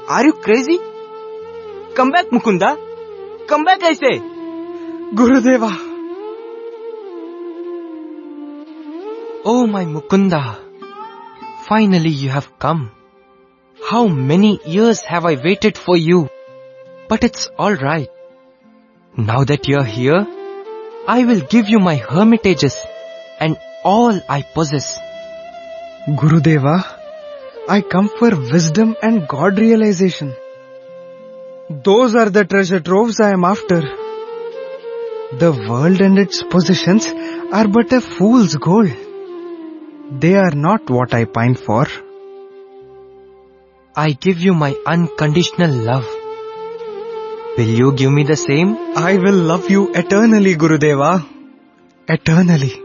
Are you crazy? Come back, Mukunda. Come back, I say. Gurudeva. Oh, my Mukunda. Finally you have come. How many years have I waited for you? But it's alright. Now that you're here, I will give you my hermitages and all I possess. Gurudeva, I come for wisdom and God realization. Those are the treasure troves I am after. The world and its possessions are but a fool's gold. They are not what I pine for. I give you my unconditional love. Will you give me the same? I will love you eternally, Gurudeva. Eternally.